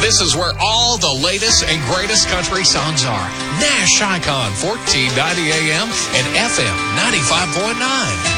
This is where all the latest and greatest country songs are. Nash Icon, 1490 AM and FM 95.9.